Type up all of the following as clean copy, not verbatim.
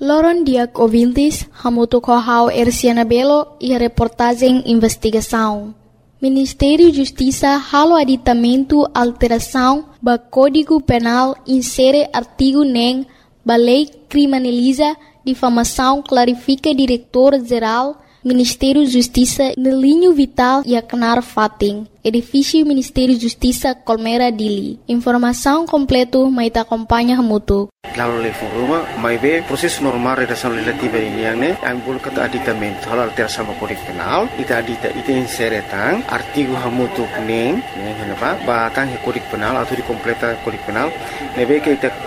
Loron Diak ouvintes, hamutu kohau Erciana Belo e a reportagem investigação. Ministério Justiça halo aditamento alteração ba Código Penal insere artigo nem ba lei criminaliza difamação clarifica diretor-geral Ministério Justiça no linho vital e acnar fating. Edifício Ministério Justiça Colmeira Dili. Informação completo maita acompanha hamutu. Lalu level rumah, mai be proses normal redação legislativa ini yang ne, ambul kata aditamento hal alteração do Código Penal, ita inseretang artigo hamutu neng, kenapa? Batang Código Penal atau dikompleta Código Penal, nebe que ita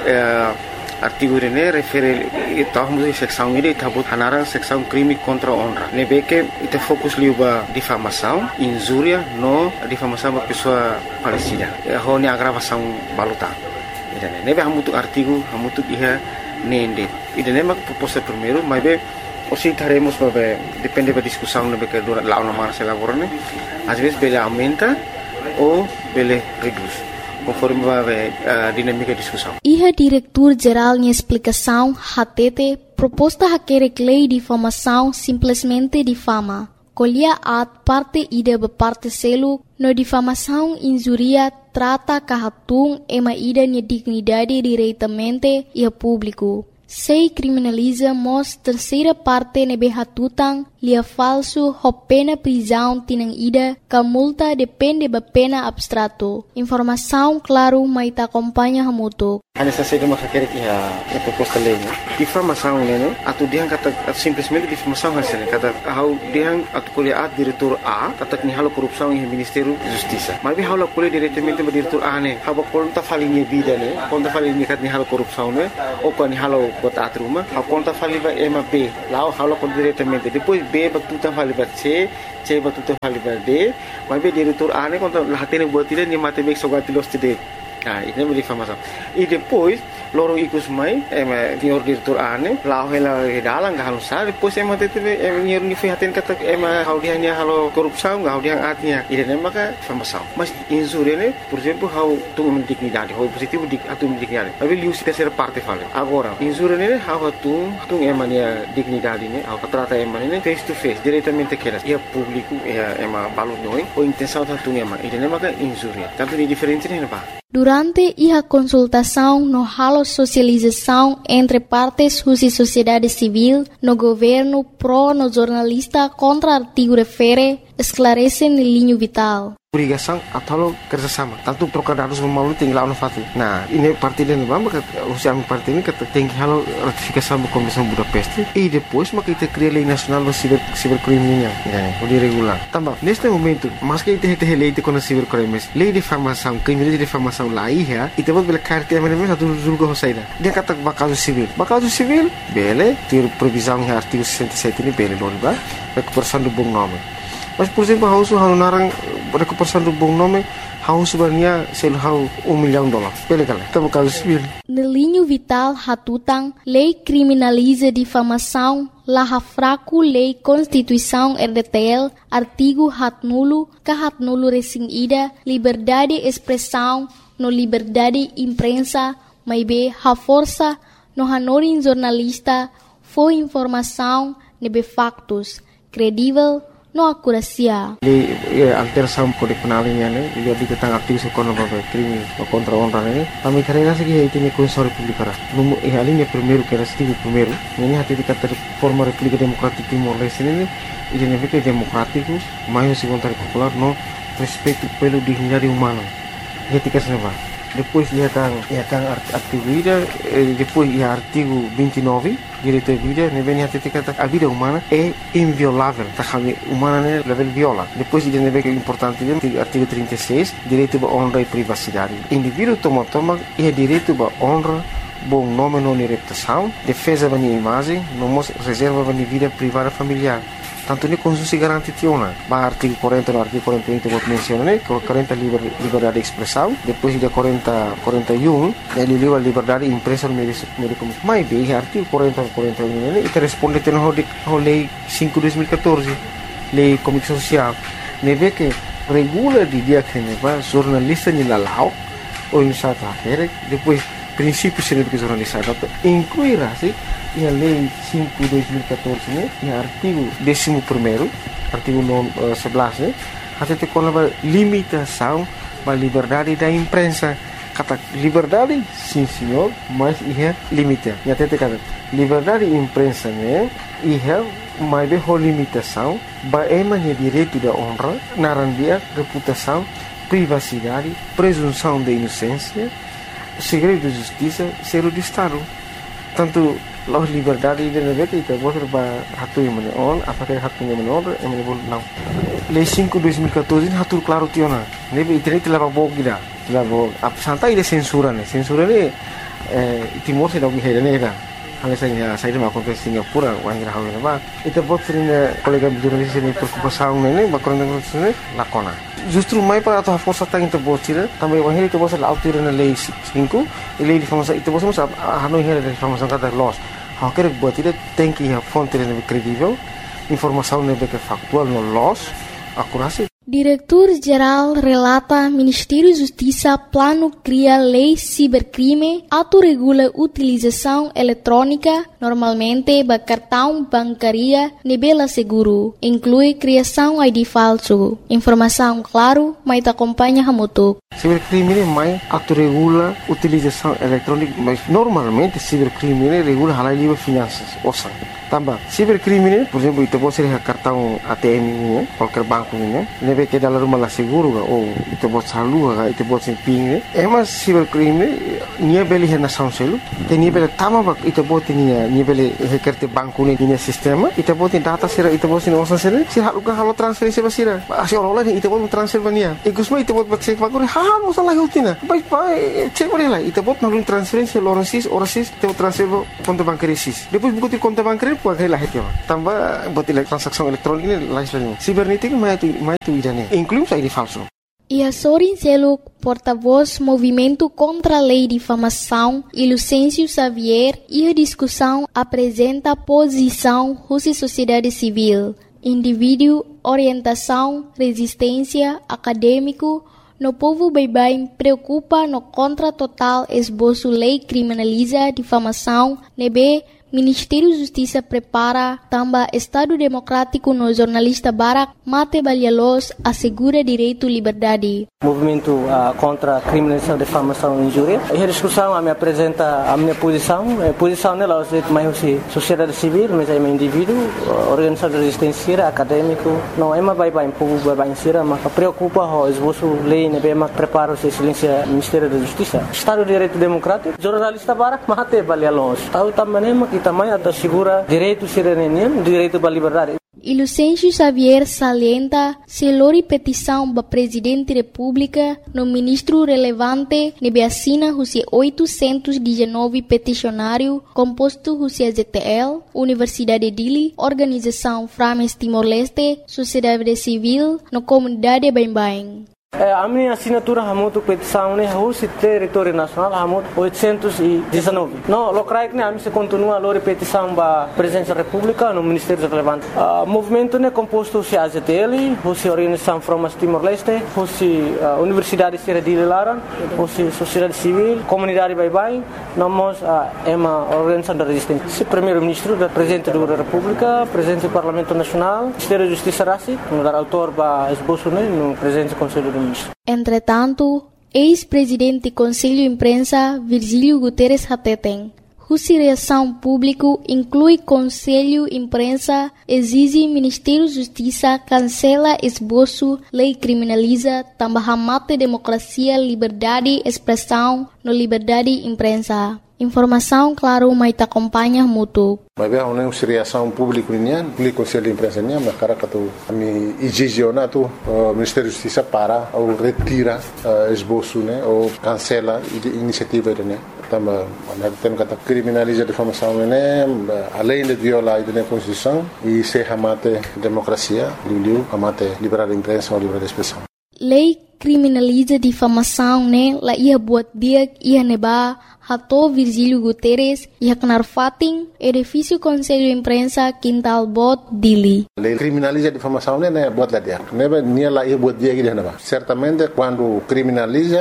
artigo ini refere tahu mesti seksão ini tabut hanarang seksão crime contra honra. Nebe que ita fokus liuba difamação, injúria, no difamação ba pessoa falecida. Ho ni agravação baluta. Nebe hamutuk artigo, hamutuk iha nende. Ida nema proposta primeiro, mas be osi taremos babe depende da discussão nebe que dura lá uma se elaborane. Às vezes bele aumenta ou bele reduz, conforme babe dinâmica de discussão. Iha diretor-geral em explicação hatete proposta haquere lei de difamação simplesmente difama. Colhia at parte ida beparte selu no difamação injuria trata kahatung ema ida ni dignidade diretamente e a público. Sei criminaliza mos terceira parte nebe hatutang lia falso ho pena prisão tinang ida ka multa depende ba pena abstrato. Informação claro maita acompanha hamuto. Hanya saja masa kira a proposta lei, difamação né, atau dia kata simplesmente difamação hasilnya kata how dia atau kuliah diretor A kata ni halo korupsi em Ministério Justiça. Mas halo kuliah diretamente ba diretor A né, haba konta falinha vida né, konta falinha kata ni halo korupsi né, ou kan ni halo bota atruma, haba konta faliba ema B, lá halo kon diretamente. Depois B ba tuta faliba C ba tuta faliba D, mas be diretor A né konta lahatene buat dia ni mate bek sogati los tide. Ini menjadi difamação. E depois, loro ikut mai, senhor diretor ane, lau hela dalang gak halus sah. Depois tete, senhor ni fihatin kata, hau dia ni halo korupsi, hau dia atnya. Ini maka difamação. Mas injúria ne, por exemplo, hau tung dignidade, hau positivo atu dignidade. Tapi lius terceira parte fala. Agora, injúria ne, hau tung emania dignidade ne, hau trata emania face to face, diretamente keras. Ia público, ia balu noi, ou intenção tung ema. Ini maka injúria. Tanto ni diferente ne apa? Durante a consultação no halo socialização entre partes e sociedade civil, no governo pro no jornalista contra artigo refere, esclarece no linho vital. Obrigação atau kerjasama. Tanto trocar dados melalui tinggal fati. Nah, ini parti dan maka usia parti ini kata tinggi halo ratifikasi Komisi Budapest. E depois maka kita cria lei nasional do cybercrime ya, o regular. Tambah, neste momento, mas que kita lei de contra cybercrime, lei de difamação, crime de difamação lá ia, e temos bela carta de mesmo satu julgo hosaida. Dia kata bakal civil. Bakal civil, bele, ter previsão em artigo 67 ini bele loriba, recuperação do bom nome. Mas, por exemplo, hausu narang recuperação do bom nome, hausu sebenarnya selhau $1 milhão. Bele kala, kita bakal civil. No linho vital hatutang, lei criminaliza difamação, laha fraco lei Constituição RDTL, artigo hatnulo, kahatnulo resing ida, liberdade expressão, no liberdade imprensa, maibe ha força, no hanorin jornalista, foi informação, nebe factos, credível, no akurasia. Di alteração Código Penal ini ne, jadi tentang aktivis ekonomi crime contra honra ne. Kami karena segi itu ni Constituição Republicana. Numu alinha primeiro que era artigo primeiro. Ini hati dikata forma República Democrática Timor-Leste ini, ini fica democrático, mais segundo popular no respeito pelo dignidade humana. Ketika senapa. Depois ia tang artigo vida, depois ia artigo 29 direito à vida, ne vem até kata a vida humana é inviolável, tá kami humana ne level viola. Depois ia ne vem importante artigo 36 direito à honra e privacidade. Indivíduo toma é direito à honra, bom nome não reputação, defesa da imagem, não reserva da vida privada familiar. Tanto ni konstitusi garanti tiona. Ba artigo 40 no artigo 41 que vou mencionar, né? 40 liberdade de expressão, depois de 41 ele liu a liberdade impressa no meio comunicação. Mas bem, artigo 40 e 41 né? Isso responde ao lei 5/2014, lei comunicação social. Neve que regula de dia que neva jornalista ni lalau ou em sata depois princípios de jornalismo, incluirá a Lei 5/2014, né, no artigo 11º, artigo 11, até com a limitação da liberdade da imprensa. Kata liberdade, sim senhor, mas é limite. E até kata liberdade da imprensa, né, mas é limitação, é direito da honra, narandia, reputação, privacidade, presunção de inocência, segredo de justiça, segredo de Estado. Tanto a liberdade de negara itu boleh hatu yang mana on, apakah hatu yang mana on, yang mana boleh não. Lei 5/2014 hatu claro tiona. Nebe internet telah bawa kita, telah bawa. Santai de censura ne, censura ne Timor se dá uma reira. Hanya saya mau kontes Singapura, wang irah hawi nama. Itu buat sering kolega jurnalis ini preocupação ne, bakal negara sini lakona. Justru mai para atau força tang itu buat sih, tambah wang itu buat selalu tiru na lei 5, lei difamasa itu buat semua hanoi hera difamasa kata loss. Hal quer buat itu tem que a fonte ne credível, informação ne que factual no loss, akurasi. Diretor-Geral relata Ministério Justiça plano cria lei cibercrime, autorregula utilização eletrônica, normalmente ba cartão bancaria, nebela seguro, inclui criação ID falso. Informação claro, mas acompanha hamutuk. Cibercrime mais autorregula utilização eletrônica, mas normalmente cibercrime regula halal livre finanças, osan. Tambah, cibercrime, por exemplo, itu pode ser cartão ATM ini, qualquer banco ini, nebe que dalam rumah lah seguro ga, ou itu pode salu ga, itu pode ser ping, emas cibercrime, nia beli nação selu, nia beli tama bak, itu pode nia beli hekerte banco ini, nia sistema, itu pode data sira, itu pode osan sira, sira halukan halo transferensi basira, asyik orang-orang itu pode transfer bania, ikusma itu pode cek bakuri, hal masalah hutina, baik cek boleh lah, itu pode nalun transferensi orang sis, itu pode transfer konto bancaria sis, depois buku konto bancaria pakai lah itu, tambah buat transaksi elektronik ini lain. Cibernética mais tu idane, inclui ID falso. E Sorin Seluk, porta-voz Movimento contra a Lei de Difamação, e Lucêncio Xavier, e a discussão apresenta posição Rússia Sociedade Civil, indivíduo, orientação, resistência, acadêmico, no povo bem preocupa no contra total esboço lei criminaliza difamação, nebe Ministério Justiça prepara também Estado Democrático no jornalista Barak Mate Balialos assegura direito à liberdade. Movimento contra a criminalização, difamação e injúria. E a discussão me apresenta a minha posição. A posição nela é mais sociedade civil, mas é um indivíduo, organização de resistência, acadêmico. Não é mais bem povo bem sira, mas preocupa o esboço lei, né, mas prepara o silêncio Ministério da Justiça. Estado de Direito Democrático, jornalista Barak Mate Balialos. Tahu também também assegura direito cidadania, direito à liberdade. E Lucêncio Xavier salienta se lori petição para Presidente da República no ministro relevante nebe assina os 819 peticionário composto os ZTL, Universidade Dili, Organização Frames Timor-Leste, Sociedade Civil, no Comunidade Bem-Bem. A minha assinatura hamutu petição ne hoje território nacional hamutu 819. No, locais ne se continua a lori petição ba presença da República no Ministério relevante. Movimento ne composto se AZTL, hoje Organização Frames Timor-Leste, hoje Universidade Sierra de Laran, hoje Sociedade Civil, Comunidade Bem-Bem, nós é uma organização da resistência. Se primeiro-ministro da Presidente da República, Presidente do Parlamento Nacional, Ministério da Justiça Rassi, no dar autor ba esboço ne no Presidente do Conselho do Entretanto, ex-presidente do Conselho de Imprensa, Virgílio Guterres Hateten, cuja reação pública inclui Conselho de Imprensa, exige Ministério da Justiça cancela esboço, lei criminaliza, também mata democracia, liberdade, expressão, no liberdade de imprensa. Informação, claro, mas te acompanha muito. Mas bem, uma reação pública nian, público Conselho de Imprensa nian, mas cara que tu ami exigioná tu Ministério da Justiça para ou retira esboço, né, ou cancela iniciativa né. Também tem que criminalizar a difamação né, além de violar a Constituição e se amate democracia, amate liberdade de imprensa ou liberdade de expressão. Lei criminaliza difamação, né? La ia buat dia ia neba hato Virgílio Guterres ia kenar fating edifício Conselho de Imprensa Quintal Bot Dili. Lei criminaliza difamação, né? Buat lá dia. Neba nia la ia buat dia que neba. Certamente quando criminaliza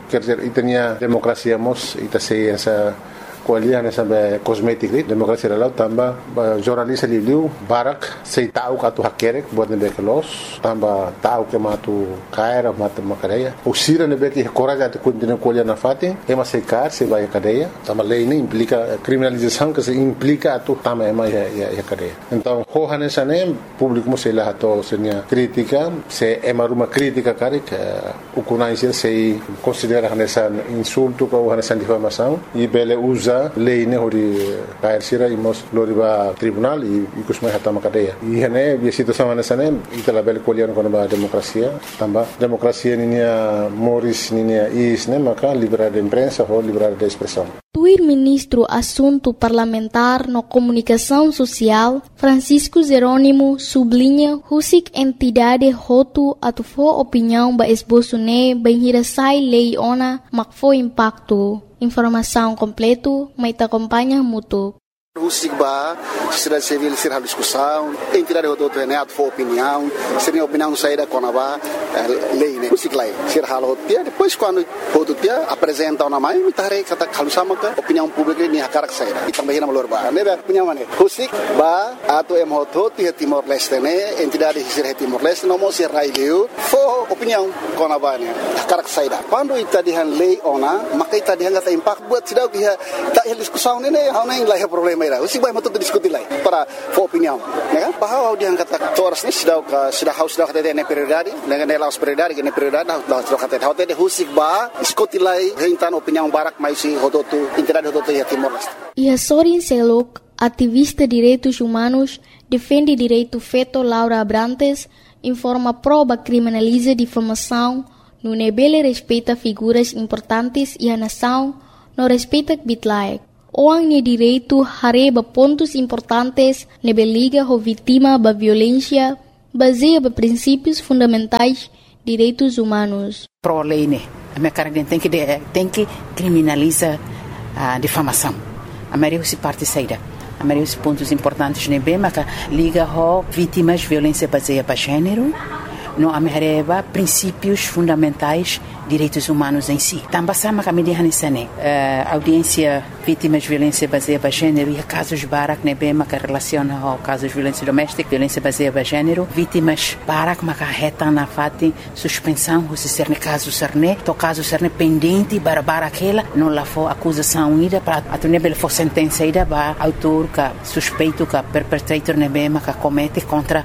quer dizer, e tinha democracia mos, e tá sei essa kualian sampai kosmetik ni demokrasi lalau tambah jurnalis liu barak sei tahu katu hakerek buat nebe kelos tambah tahu ke matu kaira matu makadeia usira nebe que coragem de continuar kualian na fatin ema sei kar sei vai cadeia tambah lei ini implica criminalização que se implica tu tambah ema ya cadeia então hohan sanem público sei lá to senia crítica se ema uma crítica karik ukunai sei considera nessa insulto ou nessa difamação e bele usa lei ne hori kair sira imos loriba tribunal e kusmai hatama cadeia e hene bi situação nessa nem itala bele kolian kono ba democracia tamba democracia ninia moris ninia is ne maka liberdade de imprensa ou liberdade de expressão. O ministro Assunto Parlamentar no Comunicação Social, Francisco Jerônimo, sublinha husik entidade hotu atufo opinião ba esboço ne banhirasai lei ona makfo impacto. Informação completo, mas te acompanha mútuo. Husik ba, sociedade civil ser a discussão, entidade rodoto né, for opinião, seria opinião saída com a lei né, husik lei, ser halo dia, depois quando rodoto apresenta uma mãe, me tarei kata kalau sama ke opinião pública ni hakarak saída, e também na melhor ba, né, opinião mana, husik ba, atau rodoto di Timor Leste né, entidade ser Timor Leste, não mau ser raileu, for opinião com a ba né, hakarak saída. Quando ita dihan lei ona, maka ita dihan kata impact buat sidau dia tak diskusão né, hau nem lah problema. Usik baik betul diskusi lagi para opinião, né? Bahwa dia kata toras ni sudah haus sudah kata dia prioridade, dengan elas prioridade, dengan prioridade sudah kata dia husik ba diskusi lagi hentan opinião barak mais si hodotu entidade hodotu ya Timor Leste. E a Sorin Selok, ativista de direitos humanos, defende direito feto Laura Abrantes, informa prova criminaliza difamação, no nebele respeita figuras importantes e a nação não respeita bitlaek. Orang ni direito hareba pontos importantes nebe liga ho vítima ba violência baseia ba princípios fundamentais direitos humanos. Pro lei né, a minha cara tem que criminalizar a difamação. A maioria se parte saída. A maioria dos pontos importantes nebe mas liga ho vítimas violência baseia ba gênero. Não amerreba princípios fundamentais direitos humanos em si. Também sama kami dihanisane audiência vítimas de violência baseada em gênero e casos barak nebe maka relaciona ao casos de violência doméstica, violência baseada em gênero, vítimas barak maka reta na fati suspensão se ser caso serne, to caso serne pendente para aquela não lá for acusação ida para atunebel for sentença ida ba autor ka suspeito ka perpetrator nebe maka comete contra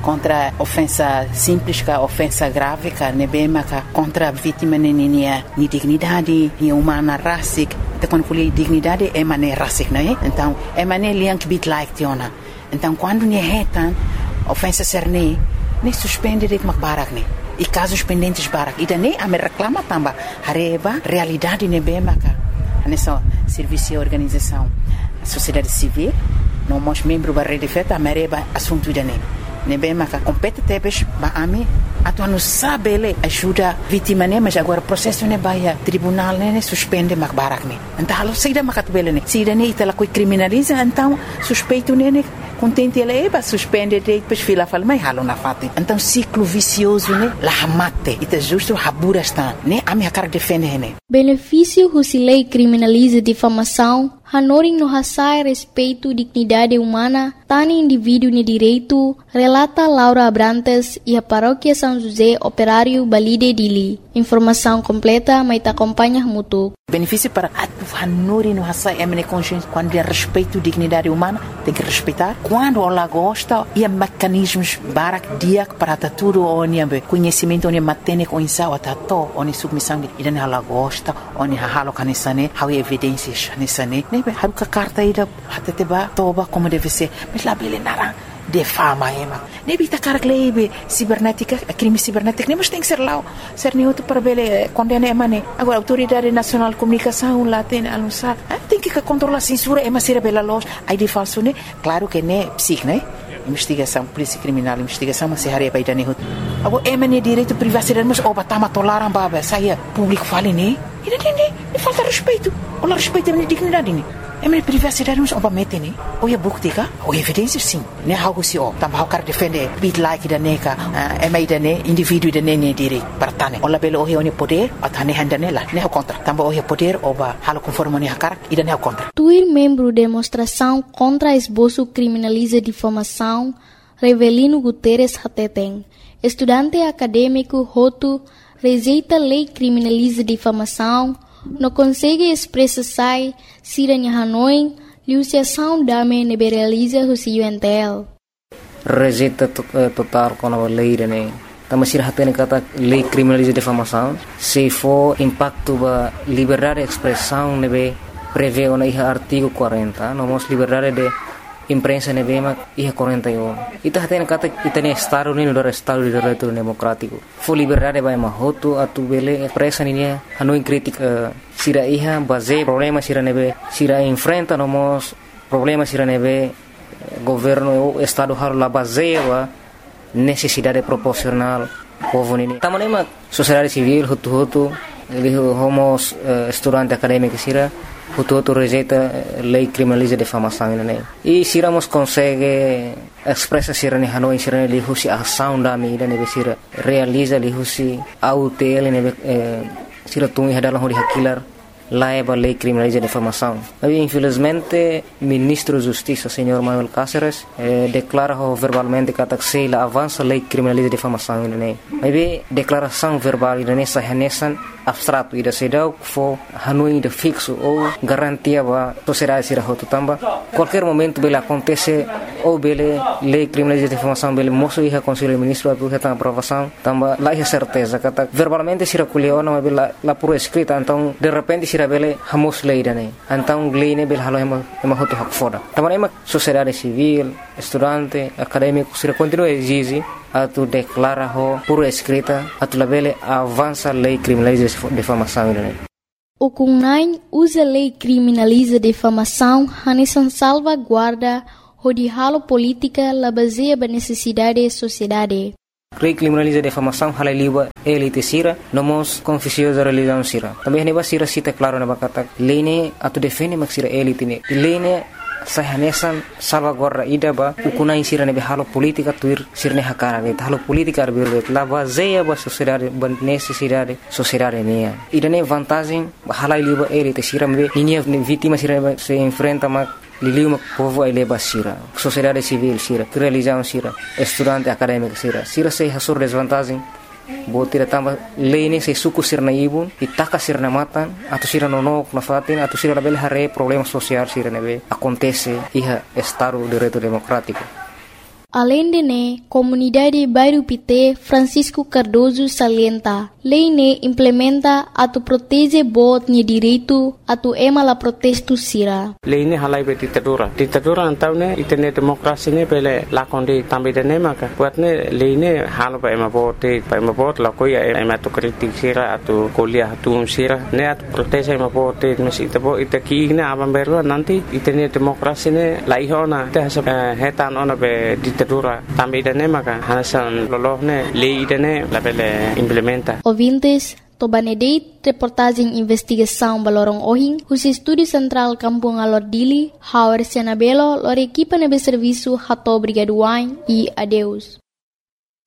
ofensa simples ka ofensa grave ka nebe maka contra vítima ni dignidade, ni humana rasik. Então quando falei dignidade é maneira rasik, não é? Então é maneira liang bit like tiona. Então quando ni retan ofensa serne, ni suspende de makbarak ni. E casos pendentes barak. E daí a me reclama tamba hareba realidade nebe maka. Nessa serviço e organização sociedade civil, não mos membro da rede feta a mereba assunto daí. Nebe maka competentes ba ami atu não sabe ele ajuda vítima né mas agora processo né vai tribunal né suspende makbarak né então halo saída makatbele né saída né itala coi criminaliza então suspeito né contente ele ba suspende depois fila fala mas halo na fate então ciclo vicioso né la mate ita justo habura está né a minha cara defende né benefício husilei criminaliza difamação hanoring no hasai respeito dignidade humana tani indivíduo ni direito relata Laura Abrantes e a paróquia São José Operário Balide Dili. Informação completa, mas te acompanha mútuo. Benefício para a Nuri no Hassai é consciência quando é respeito à dignidade humana, tem que respeitar. Quando ela gosta, e mecanismos barak dia para tudo onde conhecimento onde matene com insau atato onde submissão e dan ela gosta onde halo kanisane há evidências kanisane nebe haruka carta ida hateteba toba como deve ser mas lá bele narang defama ema nebi ta carglebe cibernética crime cibernético nem mas tem que ser lá ser nem outro para bele condena emane agora autoridade nacional de comunicação lá tem anunciar tem que controlar a censura ema ser bela loja aí de falso né claro que né psic né investigação polícia criminal investigação mas se hareba ida nem agora emane direito privacidade mas oba tama tolaram baba saia público fale né e falta respeito ou respeito a dignidade né minha privacidade não é para meter, né? Ou é bukti ka? Ou evidência sim. Né? Algo se ó, também o cara defende bit like da neka, mais da né, indivíduo da né direito para tane. Olha pelo o é poder, a tane handa nela, né o contra. Também o é poder, ou ba halo conforme né cara, e da né o contra. Tuir membro de demonstração contra esboço criminaliza difamação, Revelino Guterres Hateteng, estudante acadêmico Hotu, rejeita lei criminaliza difamação, não consegue expressar siranya Hanoi, liusiação dame neberaliza o UNTL. Rejeita total com a lei, né? Também se hatene kata lei criminaliza difamação, se for impacto ba liberdade de expressão nebe prevê o artigo 40, nomos liberdade de imprensa nebe mak iha 41. Ita hatene kata itane estado ni do estado de direito democrático. For liberdade ba mahoto atu bele expressa ni Hanoi crítica sira iha base problema sira nebe sira enfrenta nomos problema sira nebe governo o estado haro la base wa necessidade proporcional povo nini. Tamanema sociedade civil hutu homos estudante acadêmico sira hutu rejeita lei criminaliza difamação né. E siramos consegue expressa sira ni Hanoi sira ni husi ação da mídia ne sira realiza li husi autel ne sira tungi hadalah hori hakilar laiba lei criminaliza difamação. Mas infelizmente ministro da Justiça senhor Manuel Cáceres declara verbalmente que a avança lei criminaliza difamação né. Mas declaração verbal né sahanesan abstrato ida sedau fo Hanoi de fixo ou garantia ba sociedade sira hotu tamba qualquer momento bela acontece ou bele lei criminaliza difamação bele moço iha conselho ministro atu reta aprovação tamba lá é certeza kata verbalmente sira kuliona mas bela la pura escrita então de repente sira bele hamos lei dane então lei ne bele halo ema hotu hak foda tamba ema sociedade civil estudante acadêmico sira continua exige atu declara ho pura escrita atu labele avança lei criminaliza difamação né. O CUNAI usa lei criminaliza difamação hanesan salvaguarda de halo política la baseia ba necessidade sociedade. Lei criminaliza difamação halaliwa elite sira nomos confissiosa religião sira. Também neba sira cita claro na bakata lei ne atu defende mak sira elite ne. Lei ne sahanesan salvaguarda ida ba ukuna insira nebe halo politika tuir sirne hakara ne halo politika arbirbe la baseia ba sociedade ba necessidade sociedade ne ida ne vantagem halai liba elite sira me ninia vítima sira se enfrenta ma liliu povo ele ba sira sociedade civil sira religião sira estudante acadêmico sira se hasur desvantagem botira tamba lei se suku sirna ibun itaka sirna matan atau sira nonok na fatin atau sira label hare problema social sira nebe acontece iha estado de direito democrático. Além de ne, comunidade Bairro Pité Francisco Cardoso salienta, lei ne implementa atu protege bot ni direito atu ema la protesto sira. Lei ne halai be ditadura antau ne itene demokrasi ne pele lakonde tambe de ne maka buat ne lei ne halo ba ema bot la ko ya ema to kritik sira atu kuliah atu sira ne atu protege ema bot mesi tebo itaki ne abam berwa nanti itene demokrasi ne lai hona te hetan ona be ditadura tambe de ne maka hanasan lolohne lei de ne la pele implementa. Ouvintes, Tobanedeit, reportagem investigação Balorong Ohing, os Estúdio Central Kampung Alordili, Hauer Sianabelo, lor equipa nebe serviço Hato Brigaduain e adeus.